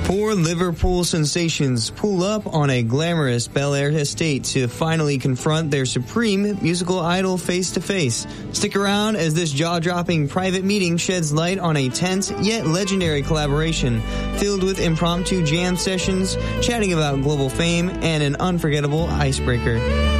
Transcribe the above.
Four Liverpool sensations pull up on a glamorous Bel Air estate to finally confront their supreme musical idol face to face. Stick around as this jaw-dropping private meeting sheds light on a tense yet legendary collaboration filled with impromptu jam sessions, chatting about global fame, and an unforgettable icebreaker.